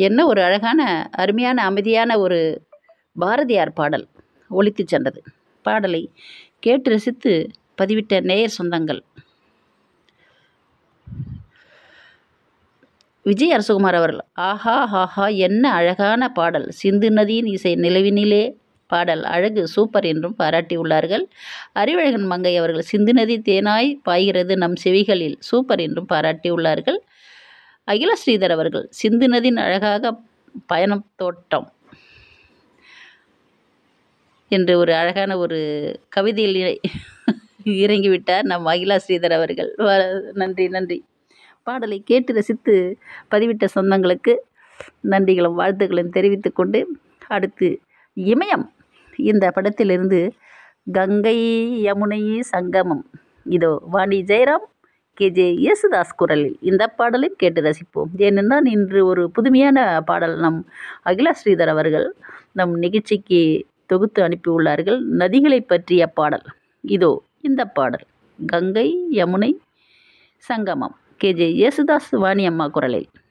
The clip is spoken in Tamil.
என்ன ஒரு அழகான அருமையான அமைதியான ஒரு பாரதியார் பாடல் ஒலித்து சென்றது. பாடலை கேட்டு ரசித்து பதிவிட்ட நேயர் சொந்தங்கள் விஜய் அரசகுமார் அவர்கள், ஆஹா ஆஹா என்ன அழகான பாடல், சிந்து நதியின் இசை நிலவினிலே பாடல் அழகு சூப்பர் என்றும் பாராட்டியுள்ளார்கள். அறிவழகன் மங்கை அவர்கள், சிந்து நதி தேனாய் பாய்கிறது நம் செவிகளில் சூப்பர் என்றும் பாராட்டியுள்ளார்கள். அகில ஸ்ரீதர் அவர்கள், சிந்து நதியின் அழகாக பயணம் தோட்டம் என்று ஒரு அழகான ஒரு கவிதையில் இறங்கிவிட்டார் நம் அகிலா ஸ்ரீதர் அவர்கள். நன்றி நன்றி. பாடலை கேட்டு ரசித்து பதிவிட்ட சொந்தங்களுக்கு நன்றிகளும் வாழ்த்துக்களும் தெரிவித்து கொண்டு, அடுத்து இமயம் இந்த படத்திலிருந்து கங்கை யமுனை சங்கமம், இதோ வாணி ஜெயராம் KJ யேசுதாஸ் குரலில் இந்த பாடலையும் கேட்டு ரசிப்போம். ஏனென்றால் இன்று ஒரு புதுமையான பாடல் நம் அகிலா ஸ்ரீதர் அவர்கள் நம் நிகழ்ச்சிக்கு தொகுத்து அனுப்பியுள்ளார்கள். நதிகளை பற்றிய பாடல். இதோ இந்த பாடல் கங்கை யமுனை சங்கமம் KJ யேசுதாஸ் வாணி அம்மா குரலில்.